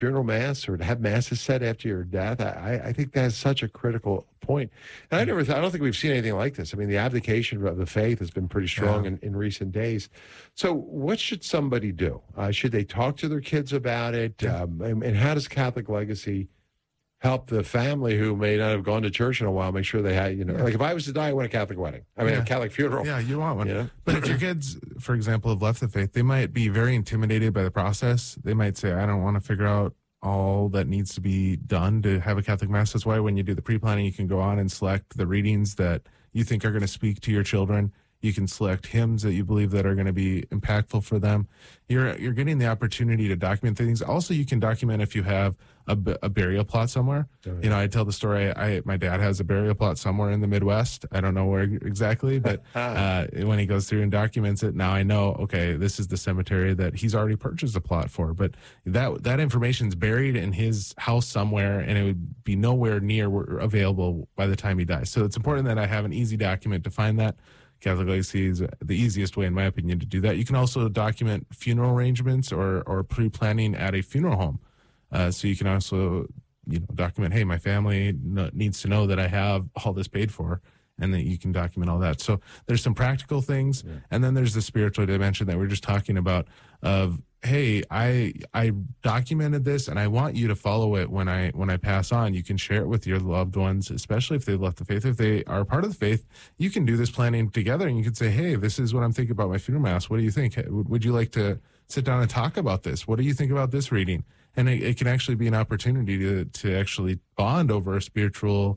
funeral mass or to have masses said after your death. I think that's such a critical point. And I don't think we've seen anything like this. I mean, the abdication of the faith has been pretty strong in recent days. So what should somebody do? Should they talk to their kids about it? And how does Catholic Legacy help the family who may not have gone to church in a while, make sure they had, like if I was to die, I want a Catholic wedding. I mean, a Catholic funeral. Yeah, you want one. But if your kids, for example, have left the faith, they might be very intimidated by the process. They might say, I don't want to figure out all that needs to be done to have a Catholic Mass. That's why when you do the pre-planning, you can go on and select the readings that you think are going to speak to your children. You can select hymns that you believe that are going to be impactful for them. You're getting the opportunity to document things. Also, you can document if you have a burial plot somewhere. Oh, yeah. I tell the story. My dad has a burial plot somewhere in the Midwest. I don't know where exactly, but when he goes through and documents it, now I know, okay, this is the cemetery that he's already purchased a plot for. But that information's buried in his house somewhere, and it would be nowhere near available by the time he dies. So it's important that I have an easy document to find that. Catholic Legacy is the easiest way, in my opinion, to do that. You can also document funeral arrangements or pre-planning at a funeral home. So you can also, document, hey, my family needs to know that I have all this paid for, and that you can document all that. So there's some practical things, and then there's the spiritual dimension that we're just talking about of, hey, I documented this, and I want you to follow it when I pass on. You can share it with your loved ones, especially if they've left the faith. If they are part of the faith, you can do this planning together, and you can say, hey, this is what I'm thinking about my funeral mass. What do you think? Would you like to sit down and talk about this? What do you think about this reading? And it can actually be an opportunity to actually bond over a spiritual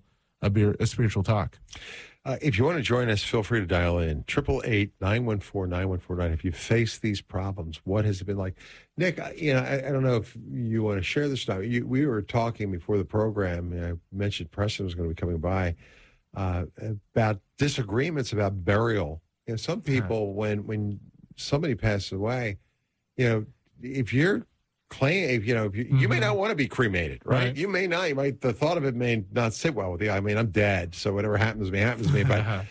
talk. If you want to join us, feel free to dial in 888-914-9149. If you face these problems, what has it been like? Nick, I don't know if you want to share this now. We were talking before the program, and I mentioned Preston was going to be coming by, about disagreements about burial. Some people, when somebody passes away, if you're you may not want to be cremated, right? You may not. The thought of it may not sit well with you. I mean, I'm dead, so whatever happens to me, happens to me. But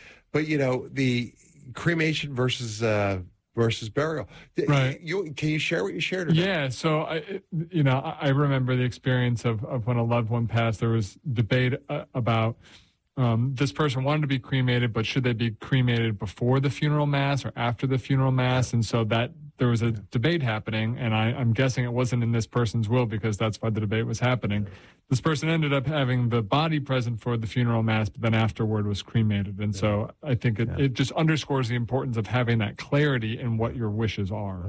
the cremation versus burial. Right. Can you share what you shared? Yeah. So I remember the experience of when a loved one passed. There was debate about this person wanted to be cremated, but should they be cremated before the funeral mass or after the funeral mass? And so there was a debate happening, and I'm guessing it wasn't in this person's will because that's why the debate was happening. This person ended up having the body present for the funeral mass, but then afterward was cremated. And so I think it just underscores the importance of having that clarity in what your wishes are.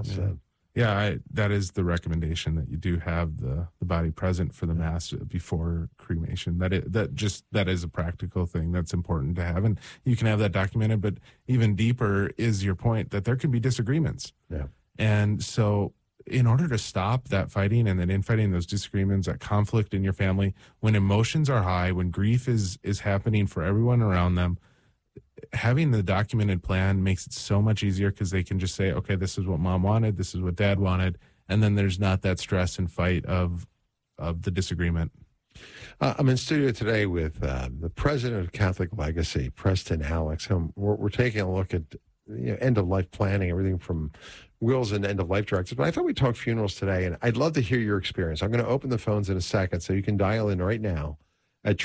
That is the recommendation, that you do have the body present for the mass before cremation. That is a practical thing that's important to have, and you can have that documented. But even deeper is your point that there can be disagreements. Yeah. And so in order to stop that fighting and then infighting, those disagreements, that conflict in your family, when emotions are high, when grief is happening for everyone around them, having the documented plan makes it so much easier, because they can just say, okay, this is what mom wanted, this is what dad wanted, and then there's not that stress and fight of the disagreement. I'm in studio today with the president of Catholic Legacy, Preston Alex. We're taking a look at end-of-life planning, everything from wills and end-of-life directives. But I thought we'd talk funerals today, and I'd love to hear your experience. I'm going to open the phones in a second, so you can dial in right now at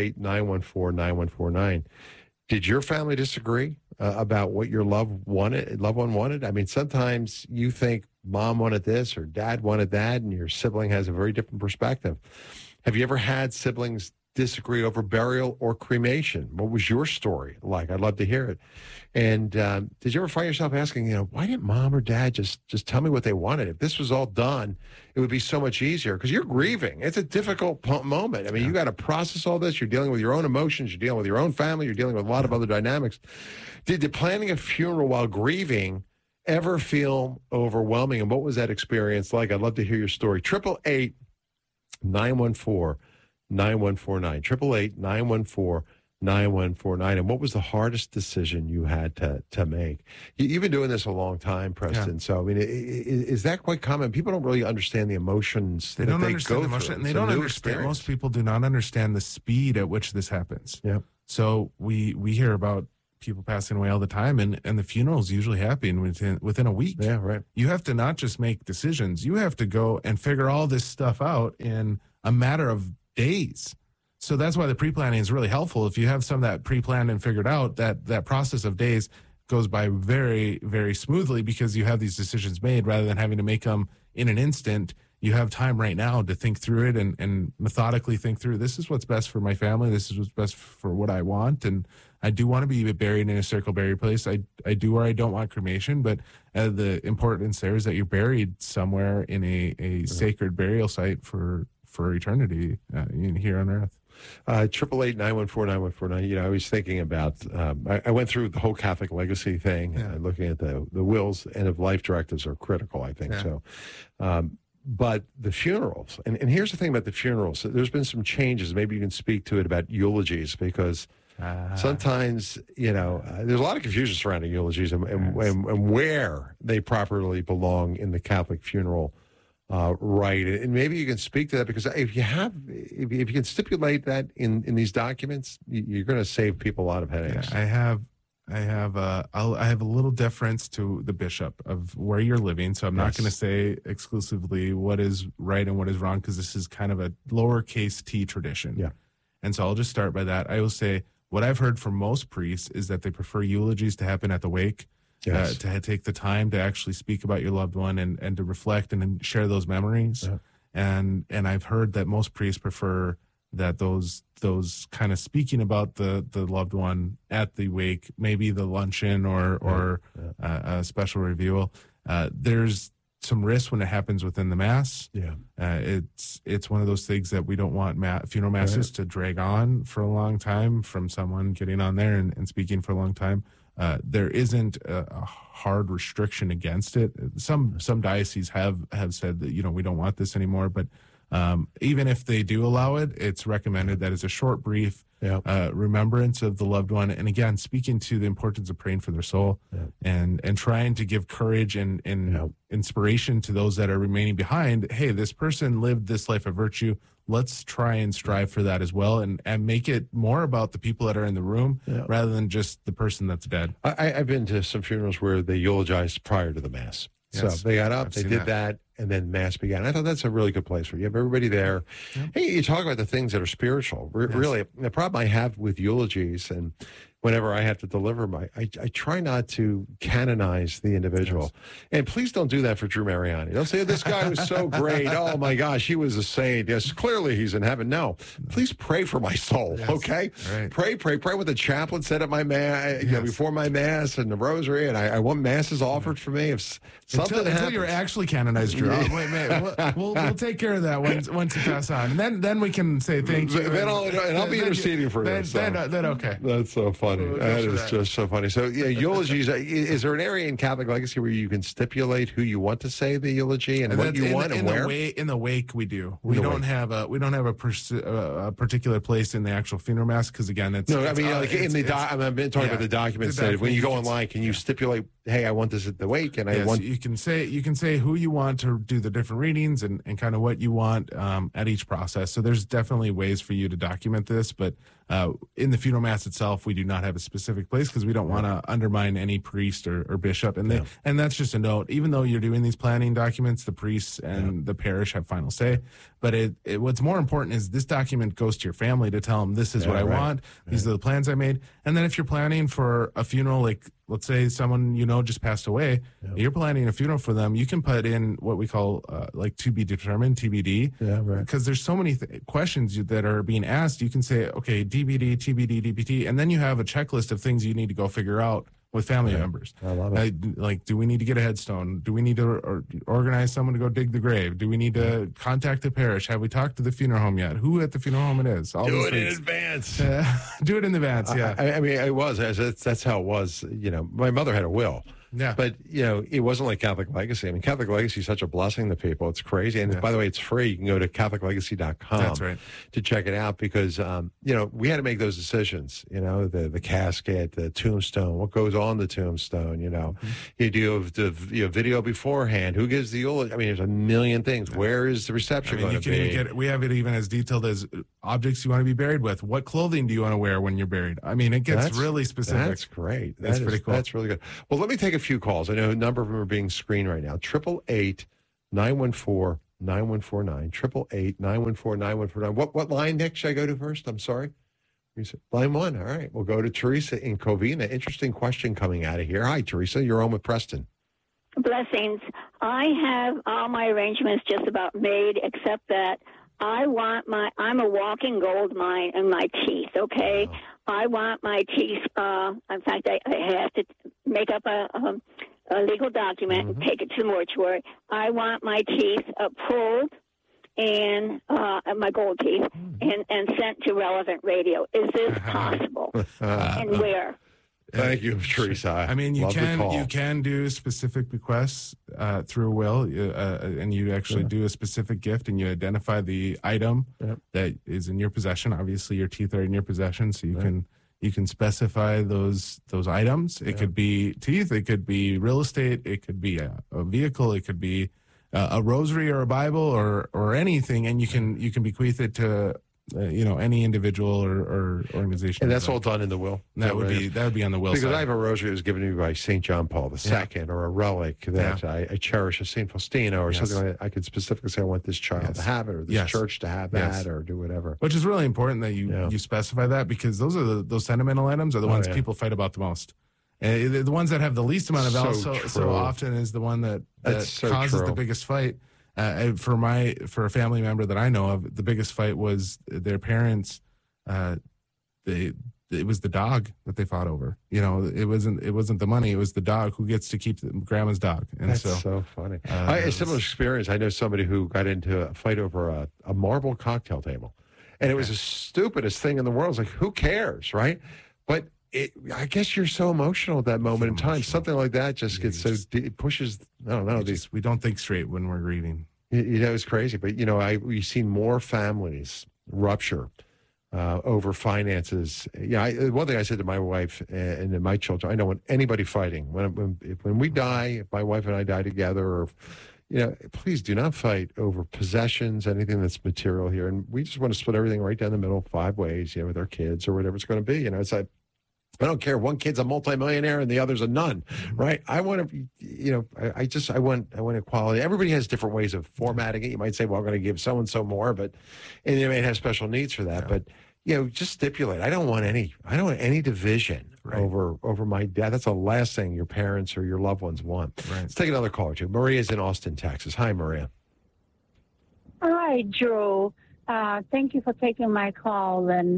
888-914-9149. Did your family disagree about what your loved one wanted? I mean, sometimes you think mom wanted this or dad wanted that, and your sibling has a very different perspective. Have you ever had siblings disagree over burial or cremation? What was your story like? I'd love to hear it. And did you ever find yourself asking, why didn't mom or dad just tell me what they wanted? If this was all done, it would be so much easier, because you're grieving. It's a difficult moment. I mean, you got to process all this. You're dealing with your own emotions. You're dealing with your own family. You're dealing with a lot of other dynamics. Did the planning a funeral while grieving ever feel overwhelming? And what was that experience like? I'd love to hear your story. 888-914-9149. 888-914-9149. And what was the hardest decision you had to make? You've been doing this a long time, Preston. Yeah. So, I mean, is that quite common? People don't really understand the emotions they don't understand the emotion, and they don't understand. Most people do not understand the speed at which this happens. Yeah. So we hear about people passing away all the time, and the funeral's usually happening within a week. Yeah, right. You have to not just make decisions, you have to go and figure all this stuff out in a matter of days. So that's why the pre-planning is really helpful. If you have some of that pre-planned and figured out, that process of days goes by very, very smoothly because you have these decisions made rather than having to make them in an instant. You have time right now to think through it and methodically think through, this is what's best for my family. This is what's best for what I want. And I do want to be buried in a circle buried place. I do, or I don't want cremation, but the importance there is that you're buried somewhere in a sacred burial site for eternity here on earth. 888-914-9149. You know, I was thinking about, I went through the whole Catholic legacy thing, looking at the wills, end of life directives are critical, I think. So, but the funerals, and here's the thing about the funerals, there's been some changes. Maybe you can speak to it about eulogies, because sometimes, you know, there's a lot of confusion surrounding eulogies and where they properly belong in the Catholic funeral right. And maybe you can speak to that, because if you can stipulate that in these documents, you're going to save people a lot of headaches. Yeah, I have a little deference to the bishop of where you're living, so I'm not going to say exclusively what is right and what is wrong, because this is kind of a lowercase t tradition. Yeah, and so I'll just start by that. I will say what I've heard from most priests is that they prefer eulogies to happen at the wake. Yes. To take the time to actually speak about your loved one and to reflect and share those memories. Yeah. And I've heard that most priests prefer that those kind of speaking about the loved one at the wake, maybe the luncheon or a special reveal. There's some risk when it happens within the Mass. Yeah. It's one of those things that we don't want funeral masses to drag on for a long time from someone getting on there and speaking for a long time. There isn't a hard restriction against it. Some dioceses have said that, you know, we don't want this anymore, but even if they do allow it, it's recommended that it's a short, brief remembrance of the loved one. And again, speaking to the importance of praying for their soul and trying to give courage and inspiration to those that are remaining behind. Hey, this person lived this life of virtue. Let's try and strive for that as well, and make it more about the people that are in the room rather than just the person that's dead. I've been to some funerals where they eulogized prior to the Mass. Yes, so they got up, I've they seen did that, and then Mass began. I thought that's a really good place where you have everybody there. Yep. Hey, you talk about the things that are spiritual. Really, the problem I have with eulogies, and whenever I have to deliver I try not to canonize the individual. And please don't do that for Drew Mariani. Don't say, this guy was so great. Oh my gosh, he was a saint. Yes, clearly he's in heaven. No, please pray for my soul, okay? Right. Pray what the chaplain said at my Mass, before my Mass and the rosary, and I want Masses offered for me. If something until you're actually canonized, Drew. We'll take care of that once you pass on. And then we can say thank you. Then I'll be interceding for you. Then okay. That's so funny. That is just so funny. So, eulogies. Is there an area in Catholic legacy where you can stipulate who you want to say the eulogy and what you want and where? In the wake, we do. We don't have a particular place in the actual funeral Mass, because again, it's no. I mean, I've been talking about the documents. That when you go online, can you stipulate? Hey, I want this at the wake, and I want. You can say who you want to do the different readings and kind of what you want at each process. So there's definitely ways for you to document this, but in the funeral Mass itself, we do not have a specific place because we don't want to undermine any priest or bishop. And and that's just a note. Even though you're doing these planning documents, the priests and the parish have final say. But what's more important is this document goes to your family to tell them this is what I want. These are the plans I made. And then if you're planning for a funeral, like let's say someone just passed away, you're planning a funeral for them, you can put in what we call like to be determined, TBD. Yeah, right. Because there's so many questions that are being asked. You can say, okay, DBD, TBD, DBT, and then you have a checklist of things you need to go figure out with family members. I love it. Like, do we need to get a headstone? Do we need to organize someone to go dig the grave? Do we need to contact the parish? Have we talked to the funeral home yet? Who at the funeral home it is? Do it in advance. Do it in advance, yeah. I mean, it was. That's how it was. My mother had a will. Yeah. But, it wasn't like Catholic Legacy. I mean, Catholic Legacy is such a blessing to people. It's crazy. And by the way, it's free. You can go to CatholicLegacy.com That's right. to check it out because, we had to make those decisions, the casket, the tombstone, what goes on the tombstone, You do the video beforehand. Who gives the eulogy? I mean, there's a million things. Where is the reception going to be? We have it even as detailed as objects you want to be buried with, what clothing do you want to wear when you're buried. I mean, it gets really specific. That's great. That's pretty cool. That's really good. Well, let me take a few calls. I know a number of them are being screened right now. 888-914-9149. 888-914-9149. What line, Nick, should I go to first? I'm sorry. Line 1. All right. We'll go to Teresa in Covina. Interesting question coming out of here. Hi, Teresa. You're on with Preston. Blessings. I have all my arrangements just about made, except that I'm a walking gold mine in my teeth, okay? Wow. I want my teeth, in fact, I have to make up a legal document and take it to the mortuary. I want my teeth pulled and my gold teeth and sent to Relevant Radio. Is this possible? And where? Thank you, Teresa. I mean, you can do specific bequests through a will, and you actually do a specific gift, and you identify the item that is in your possession. Obviously, your teeth are in your possession, so you can specify those items. It could be teeth, it could be real estate, it could be a vehicle, it could be a rosary or a Bible or anything, and you can bequeath it to any individual or organization. And that's all done in the will. That would be on the will. Because side. I have a rosary that was given to me by St. John Paul II, or a relic that I cherish, a St. Faustino, or something like that. I could specifically say I want this child to have it, or this church to have that, or do whatever. Which is really important that you specify that, because those are those sentimental items are the ones people fight about the most. And the ones that have the least amount of value so often is the one that causes the biggest fight. For a family member that I know of, the biggest fight was their parents. It was the dog that they fought over. It wasn't the money. It was the dog. Who gets to keep grandma's dog? And that's so funny. A similar experience. I know somebody who got into a fight over a marble cocktail table, and it was the stupidest thing in the world. It's like, who cares, right? But I guess you're so emotional at that moment in time. Something like that just gets it pushes. I don't know. We don't think straight when we're grieving. It's crazy. But we've seen more families rupture over finances. One thing I said to my wife and to my children, I don't want anybody fighting. When we die, if my wife and I die together, or please do not fight over possessions, anything that's material here. And we just want to split everything right down the middle, 5 ways, with our kids or whatever it's going to be. It's like, I don't care. One kid's a multimillionaire and the other's a nun, right? I want to, I want equality. Everybody has different ways of formatting it. You might say, well, I'm going to give so-and-so more, and they may have special needs for that. But, just stipulate. I don't want any division over my dad. That's the last thing your parents or your loved ones want. Right. Let's take another call, Joe. Maria's in Austin, Texas. Hi, Maria. Hi, Joe. Thank you for taking my call. And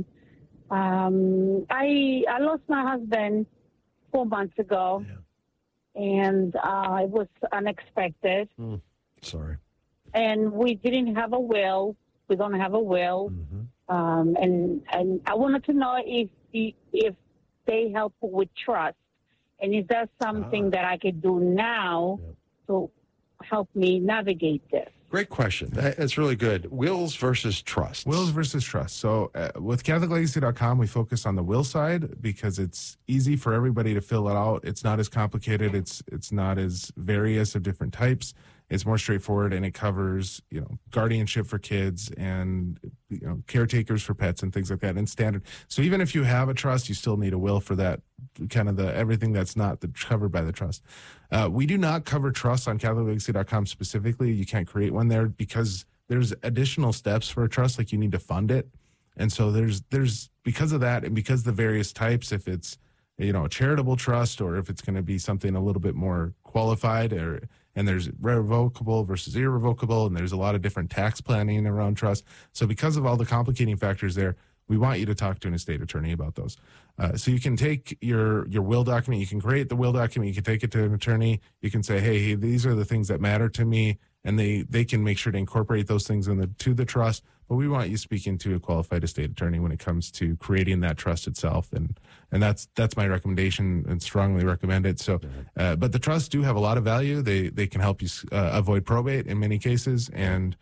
I lost my husband 4 months ago, and it was unexpected. Sorry. And we didn't have a will. We don't have a will. And I wanted to know if they help with trust, and is that something that I could do now to help me navigate this? Great question. That's really good. Wills versus trusts. Wills versus trusts. So with CatholicLegacy.com, we focus on the will side because it's easy for everybody to fill it out. It's not as complicated. It's not as various of different types. It's more straightforward, and it covers, guardianship for kids and, caretakers for pets and things like that, and standard. So even if you have a trust, you still need a will for that, kind of everything that's not covered by the trust. We do not cover trusts on CatholicLegacy.com specifically. You can't create one there because there's additional steps for a trust, like you need to fund it. And so there's because of that, and because the various types, if it's, a charitable trust, or if it's going to be something a little bit more qualified, and there's revocable versus irrevocable, and there's a lot of different tax planning around trust. So because of all the complicating factors there, we want you to talk to an estate attorney about those. So you can take your will document, you can create the will document, you can take it to an attorney, you can say, hey, these are the things that matter to me, and they can make sure to incorporate those things to the trust. But we want you speaking to a qualified estate attorney when it comes to creating that trust itself, and that's my recommendation, and strongly recommend it. So, but the trusts do have a lot of value. They can help you avoid probate in many cases, and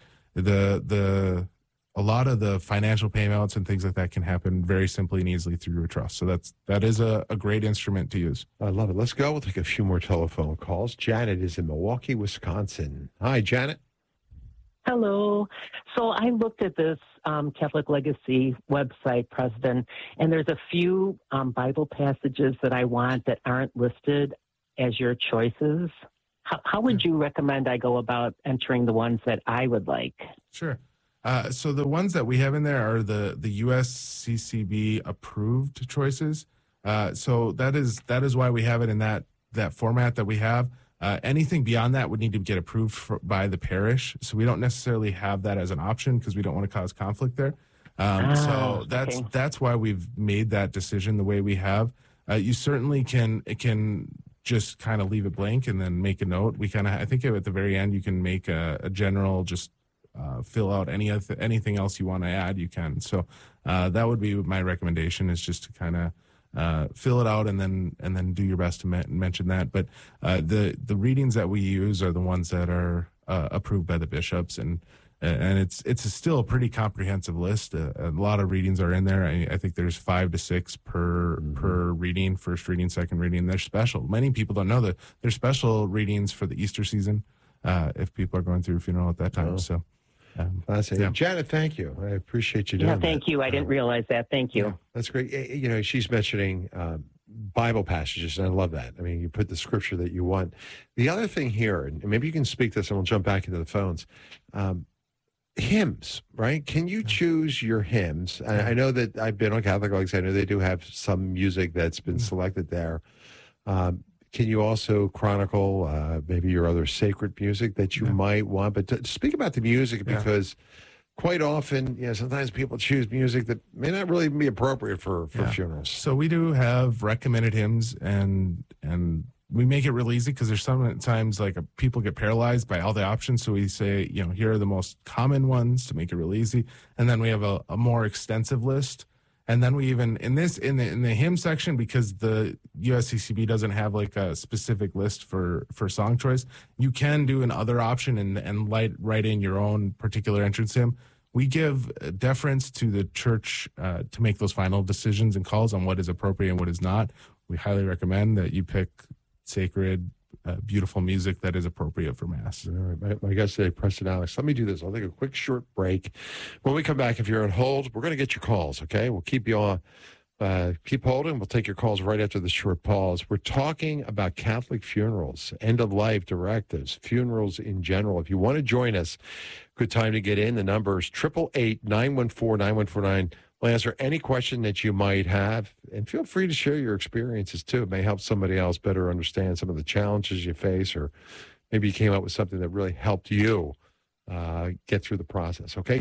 a lot of the financial payouts and things like that can happen very simply and easily through a trust. So that is a great instrument to use. I love it. Let's go. We'll take a few more telephone calls. Janet is in Milwaukee, Wisconsin. Hi, Janet. Hello. So I looked at this Catholic Legacy website, Preston, and there's a few Bible passages that I want that aren't listed as your choices. How would you recommend I go about entering the ones that I would like? Sure. So the ones that we have in there are the USCCB approved choices. So that is why we have it in that format that we have. Anything beyond that would need to get approved by the parish. So we don't necessarily have that as an option because we don't want to cause conflict there. So that's why we've made that decision the way we have. You certainly can just kind of leave it blank and then make a note. I think at the very end you can make a general just fill out anything else you want to add. You can. So that would be my recommendation, is just to kind of fill it out and then do your best to mention that. But the readings that we use are the ones that are approved by the bishops, and it's still a pretty comprehensive list. A lot of readings are in there. I think there's 5 to 6 per reading, first reading, second reading. They're special. Many people don't know that there's special readings for the Easter season if people are going through a funeral at that time. So. Yeah. Janet, thank you. I appreciate you doing that. Thank you. I didn't realize that. Thank you. Yeah, that's great. You know, she's mentioning Bible passages, and I love that. I mean, you put the scripture that you want. The other thing here, and maybe you can speak to this, and we'll jump back into the phones. Hymns, right? Can you choose your hymns? I know that I've been on Catholic Legacy. I know they do have some music that's been selected there. Can you also chronicle maybe your other sacred music that you might want? But speak about the music, because quite often, sometimes people choose music that may not really be appropriate for funerals. So we do have recommended hymns, and we make it real easy because there's sometimes like people get paralyzed by all the options. So we say, here are the most common ones to make it real easy. And then we have a more extensive list. And then we even in the hymn section, because the USCCB doesn't have like a specific list for song choice, you can do an other option and write in your own particular entrance hymn. We give deference to the church to make those final decisions and calls on what is appropriate and what is not. We highly recommend that you pick sacred, beautiful music that is appropriate for Mass. All right. My guest today, Preston Alex. Let me do this. I'll take a quick short break. When we come back, if you're on hold, we're going to get your calls, okay? We'll keep you on. Keep holding. We'll take your calls right after the short pause. We're talking about Catholic funerals, end-of-life directives, funerals in general. If you want to join us, good time to get in. The number is 888-914-9149. We'll answer any question that you might have, and feel free to share your experiences, too. It may help somebody else better understand some of the challenges you face, or maybe you came up with something that really helped you get through the process, okay?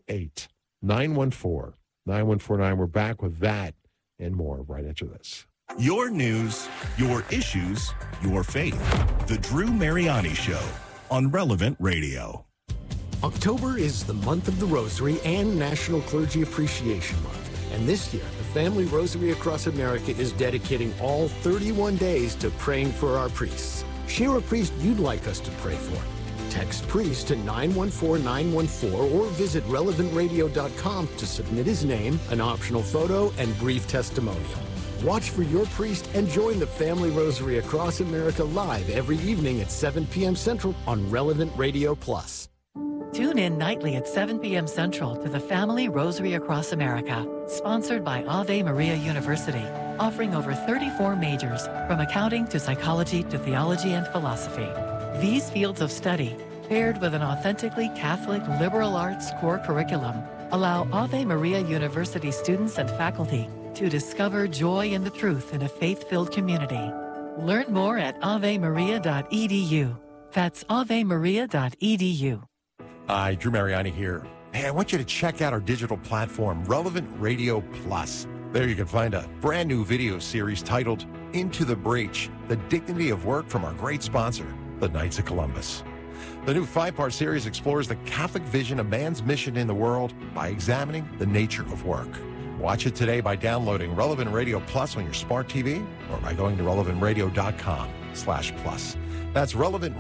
888-914-9149. We're back with that and more right after this. Your news, your issues, your faith. The Drew Mariani Show on Relevant Radio. October is the month of the Rosary and National Clergy Appreciation Month. And this year, the Family Rosary Across America is dedicating all 31 days to praying for our priests. Share a priest you'd like us to pray for. Text priest to 914-914 or visit relevantradio.com to submit his name, an optional photo, and brief testimonial. Watch for your priest and join the Family Rosary Across America live every evening at 7 p.m. Central on Relevant Radio Plus. Tune in nightly at 7 p.m. Central to the Family Rosary Across America, sponsored by Ave Maria University, offering over 34 majors, from accounting to psychology to theology and philosophy. These fields of study, paired with an authentically Catholic liberal arts core curriculum, allow Ave Maria University students and faculty to discover joy in the truth in a faith-filled community. Learn more at avemaria.edu. That's avemaria.edu. Hi, Drew Mariani here. Hey, I want you to check out our digital platform, Relevant Radio Plus. There you can find a brand new video series titled Into the Breach, the Dignity of Work, from our great sponsor, the Knights of Columbus. The new 5-part series explores the Catholic vision of man's mission in the world by examining the nature of work. Watch it today by downloading Relevant Radio Plus on your smart TV or by going to relevantradio.com/plus. That's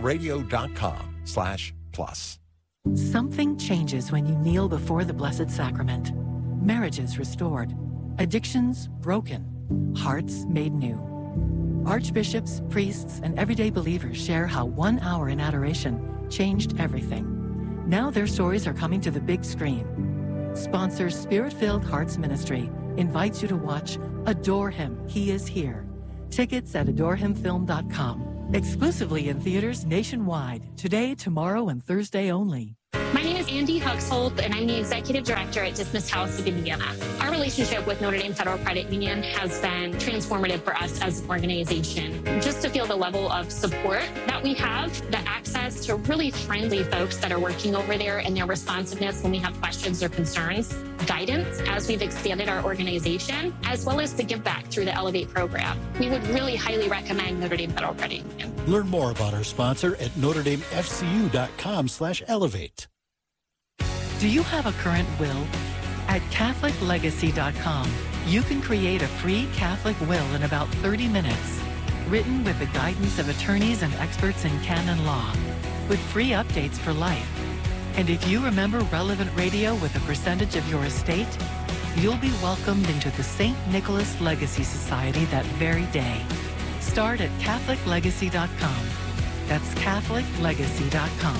relevantradio.com/plus. Something changes when you kneel before the Blessed Sacrament. Marriages restored, addictions broken, hearts made new. Archbishops, priests, and everyday believers share how 1 hour in adoration changed everything. Now their stories are coming to the big screen. Sponsor Spirit-Filled Hearts Ministry invites you to watch Adore Him, He Is Here. Tickets at adorehimfilm.com. Exclusively in theaters nationwide. Today, tomorrow, and Thursday only. My name is Andy Huxholt, and I'm the Executive Director at Dismissed House of Indiana. Our relationship with Notre Dame Federal Credit Union has been transformative for us as an organization. Just to feel the level of support that we have, the access to really friendly folks that are working over there and their responsiveness when we have questions or concerns, guidance as we've expanded our organization, as well as the give back through the Elevate program. We would really highly recommend Notre Dame Federal Credit Union. Learn more about our sponsor at NotreDameFCU.com/elevate. Do you have a current will? At CatholicLegacy.com, you can create a free Catholic will in about 30 minutes, written with the guidance of attorneys and experts in canon law, with free updates for life. And if you remember relevant radio with a percentage of your estate, you'll be welcomed into the St. Nicholas Legacy Society that very day. Start at CatholicLegacy.com. That's CatholicLegacy.com.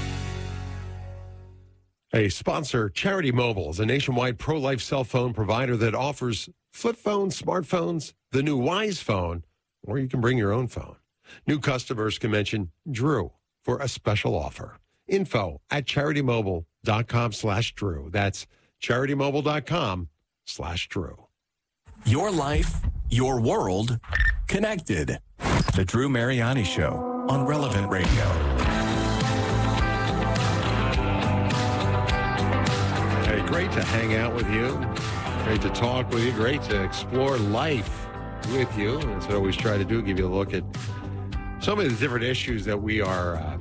A sponsor, Charity Mobile, is a nationwide pro-life cell phone provider that offers flip phones, smartphones, the new Wise phone, or you can bring your own phone. New customers can mention Drew for a special offer. Info at CharityMobile.com/Drew. That's CharityMobile.com/Drew. Your life, your world, connected. The Drew Mariani Show on Relevant Radio. Hey, great to hang out with you. Great to talk with you. Great to explore life with you. As I always try to do, give you a look at some of the different issues that we are,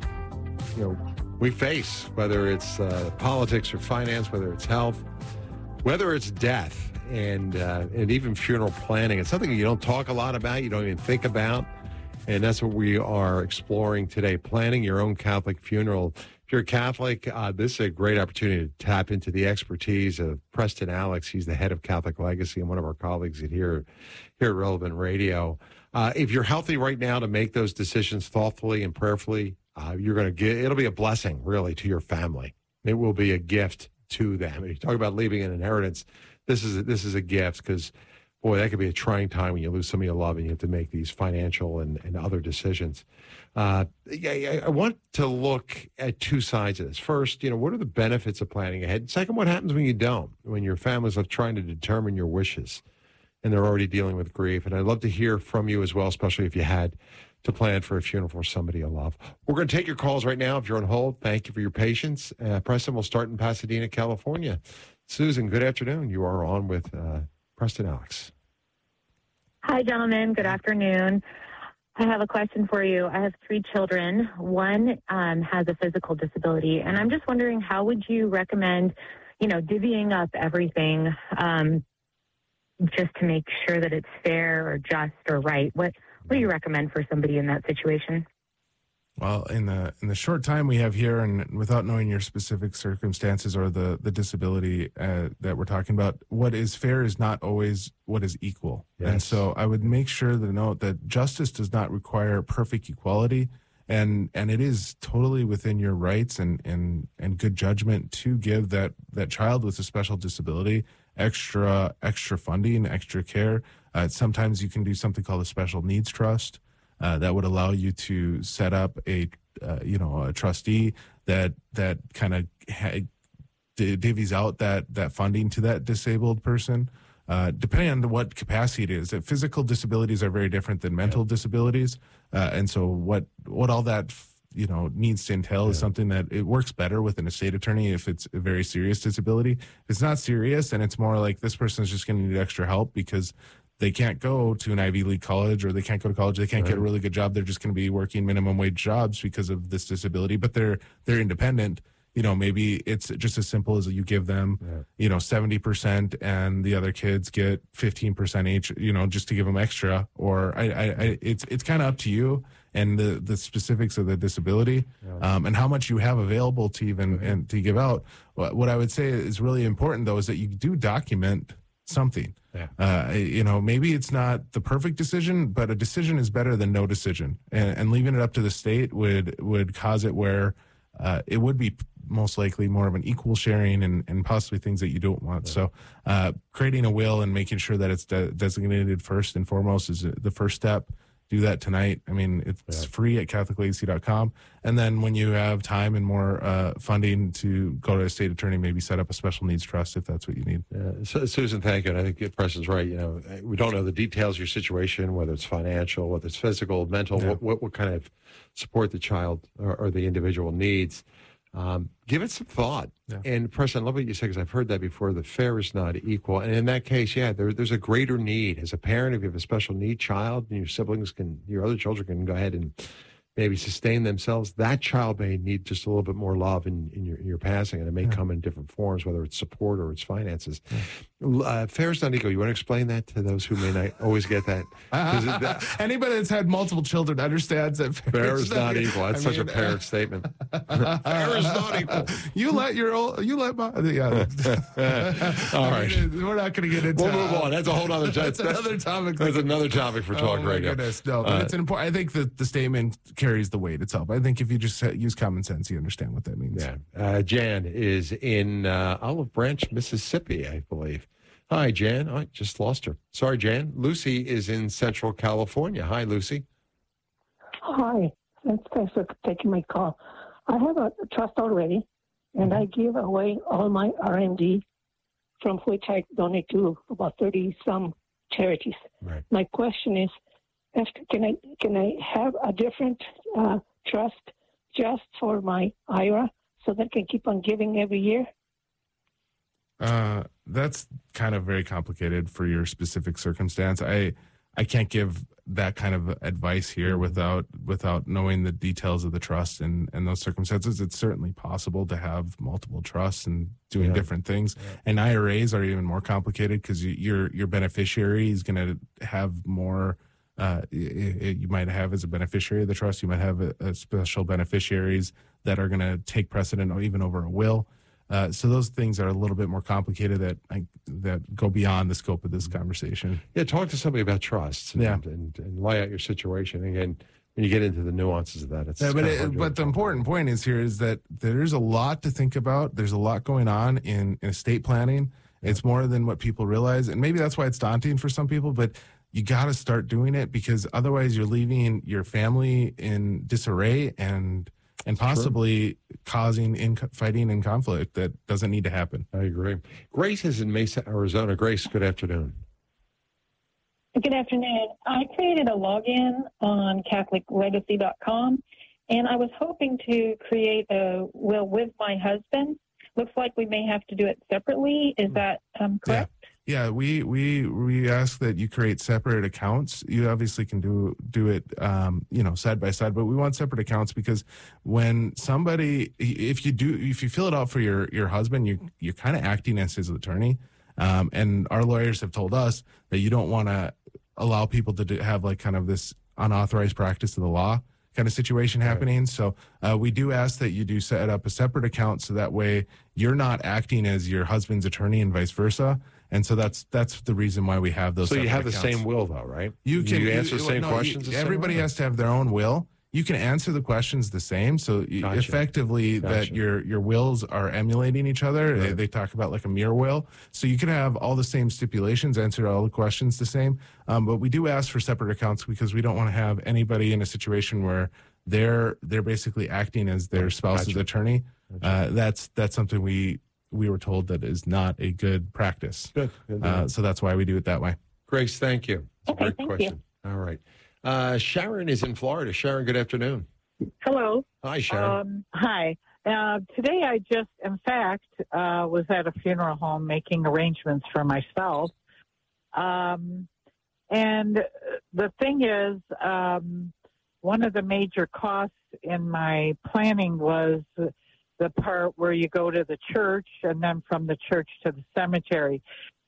we face, whether it's politics or finance, whether it's health, whether it's death, and even funeral planning. It's something you don't talk a lot about, you don't even think about, and that's what we are exploring today, planning your own Catholic funeral. If you're a Catholic, this is a great opportunity to tap into the expertise of Preston Alex. He's the head of Catholic Legacy and one of our colleagues here at Relevant Radio. If you're healthy right now to make those decisions thoughtfully and prayerfully, it'll be a blessing, really, to your family. It will be a gift to them. If you talk about leaving an inheritance, this is a gift, because, boy, that could be a trying time when you lose somebody you love and you have to make these financial and other decisions. I want to look at two sides of this. First, what are the benefits of planning ahead? Second, what happens when you don't, when your family's trying to determine your wishes and they're already dealing with grief? And I'd love to hear from you as well, especially if you had to plan for a funeral for somebody you love. We're going to take your calls right now. If you're on hold, thank you for your patience. Preston, we'll start in Pasadena, California. Susan, good afternoon. You are on with Preston Alex. Hi, gentlemen. Good afternoon. I have a question for you. I have 3 children. One has a physical disability, and I'm just wondering, how would you recommend, divvying up everything just to make sure that it's fair or just or right? What do you recommend for somebody in that situation? Well, in the short time we have here, and without knowing your specific circumstances or the disability that we're talking about, what is fair is not always what is equal. Yes. And so I would make sure to note that justice does not require perfect equality, and it is totally within your rights and good judgment to give that child with a special disability extra funding, extra care. Sometimes you can do something called a special needs trust. That would allow you to set up a trustee that kind of divvies out that funding to that disabled person, depending on what capacity it is. Physical disabilities are very different than mental disabilities, and so what all that needs to entail is something that it works better with an estate attorney if it's a very serious disability. If it's not serious, and it's more like this person is just going to need extra help because they can't go to an Ivy League college, or they can't go to college, they can't get a really good job. They're just going to be working minimum wage jobs because of this disability, but they're independent. Maybe it's just as simple as you give them, 70% and the other kids get 15% each, just to give them extra. Or it's kind of up to you and the specifics of the disability, and how much you have available to even and to give out. What I would say is really important, though, is that you do document something. Maybe it's not the perfect decision, but a decision is better than no decision. And leaving it up to the state would cause it where it would be most likely more of an equal sharing and possibly things that you don't want. So creating a will and making sure that it's designated first and foremost is the first step. Do that tonight. I mean, it's free at CatholicLegacy.com. And then when you have time and more funding to go to a state attorney, maybe set up a special needs trust if that's what you need. So, Susan, thank you. And I think Preston's right. You know, we don't know the details of your situation, whether it's financial, whether it's physical, mental, what kind of support the child or the individual needs. Give it some thought. Yeah. And Preston, I love what you said, because I've heard that before. The fare is not equal. And in that case, there's a greater need. As a parent, if you have a special need child and your other children can go ahead and maybe sustain themselves, that child may need just a little bit more love in your passing, and it may come in different forms, whether it's support or it's finances. Fare is not equal. You want to explain that to those who may not always get that? Anybody that's had multiple children understands that fare is not equal. That's such a parent statement. Fare is not equal. You let my, all right. We're not going to get into. We'll move on. That's a whole other. That's another topic. That's another topic for talk radio. Goodness, no, but it's an important. I think that the statement carries the weight itself. I think if you just use common sense, you understand what that means. Yeah. Jan is in Olive Branch, Mississippi, I believe. Hi, Jan. I just lost her. Sorry, Jan. Lucy is in Central California. Hi, Lucy. Hi. Thanks for taking my call. I have a trust already, and I give away all my R&D, from which I donate to about 30-some charities. Right. My question is, can I have a different trust just for my IRA so that I can keep on giving every year? That's kind of very complicated for your specific circumstance. I can't give that kind of advice here without knowing the details of the trust and those circumstances. It's certainly possible to have multiple trusts and doing different things. Yeah. And IRAs are even more complicated because your beneficiary is going to have more. You might have, as a beneficiary of the trust, you might have a special beneficiaries that are going to take precedent even over a will. So those things are a little bit more complicated that go beyond the scope of this conversation. Yeah, talk to somebody about trusts and lay out your situation. Again, when you get into the nuances of that, it's but the important point is that there's a lot to think about. There's a lot going on in estate planning. It's more than what people realize, and maybe that's why it's daunting for some people, but you got to start doing it, because otherwise you're leaving your family in disarray and possibly causing fighting and conflict that doesn't need to happen. I agree. Grace is in Mesa, Arizona. Grace, good afternoon. Good afternoon. I created a login on CatholicLegacy.com, and I was hoping to create a will with my husband. Looks like we may have to do it separately. Is that correct? Yeah, we ask that you create separate accounts. You obviously can do it, side by side, but we want separate accounts because when somebody, if you fill it out for your husband, you're kind of acting as his attorney, and our lawyers have told us that you don't want to allow people to have like kind of this unauthorized practice of the law kind of situation happening. Right. So we do ask that you do set up a separate account so that way you're not acting as your husband's attorney and vice versa. And so that's the reason why we have those. So you have accounts. The same will, though, right? You answer the same questions. Everybody has to have their own will. You can answer the questions the same. So effectively, that your wills are emulating each other. Right. They talk about like a mirror will. So you can have all the same stipulations, answer all the questions the same. But we do ask for separate accounts because we don't want to have anybody in a situation where they're basically acting as their spouse's attorney. That's something we were told that is not a good practice. Good. So that's why we do it that way. Grace, thank you. It's a great question. You. All right. Sharon is in Florida. Sharon, good afternoon. Hello. Hi, Sharon. Hi. Today I just, in fact, was at a funeral home making arrangements for myself. And the thing is, one of the major costs in my planning was the part where you go to the church and then from the church to the cemetery.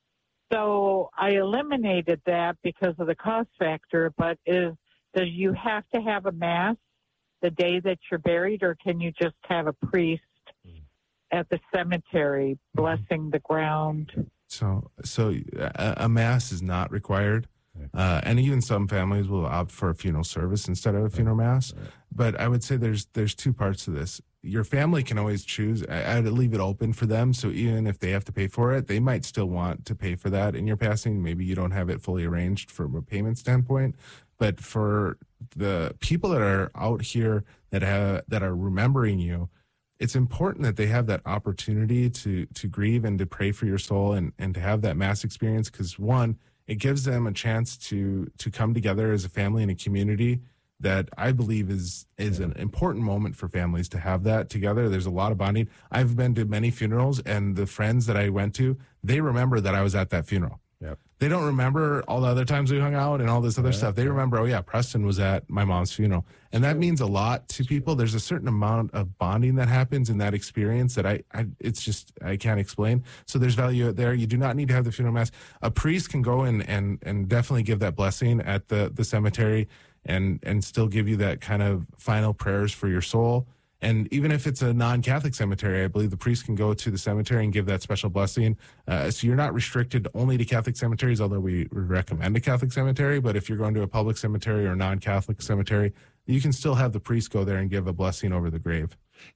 So I eliminated that because of the cost factor, but does you have to have a mass the day that you're buried, or can you just have a priest at the cemetery blessing the ground? So a mass is not required. And even some families will opt for a funeral service instead of a funeral mass. But I would say there's two parts to this. your family can always choose. I'd leave it open for them. So even if they have to pay for it, they might still want to pay for that in your passing. Maybe you don't have it fully arranged from a payment standpoint. But for the people that are out here that are remembering you, it's important that they have that opportunity to grieve and to pray for your soul and to have that mass experience. Because one, it gives them a chance to come together as a family and a community that I believe is an important moment for families to have that together. There's a lot of bonding. I've been to many funerals, and the friends that I went to, they remember that I was at that funeral. Yep. They don't remember all the other times we hung out and all this other stuff. They remember, oh yeah, Preston was at my mom's funeral. And that means a lot to people. There's a certain amount of bonding that happens in that experience that I can't explain. So there's value there. You do not need to have the funeral mass. A priest can go and definitely give that blessing at the cemetery and still give you that kind of final prayers for your soul. And even if it's a non-Catholic cemetery, I believe the priest can go to the cemetery and give that special blessing. So you're not restricted only to Catholic cemeteries, although we recommend a Catholic cemetery. But if you're going to a public cemetery or non-Catholic cemetery, you can still have the priest go there and give a blessing over the grave.